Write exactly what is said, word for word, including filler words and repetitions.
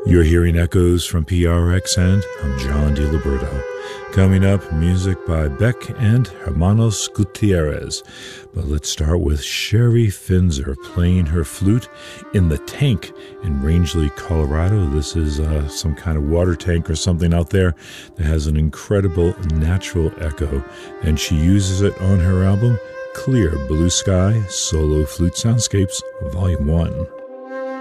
You're hearing echoes from P R X, and I'm John DiLiberto. Coming up, music by Beck and Hermanos Gutierrez. But let's start with Sherry Finzer playing her flute in the tank in Rangeley, Colorado. This is uh, some kind of water tank or something out there that has an incredible natural echo, and she uses it on her album Clear Blue Sky Solo Flute Soundscapes Volume one.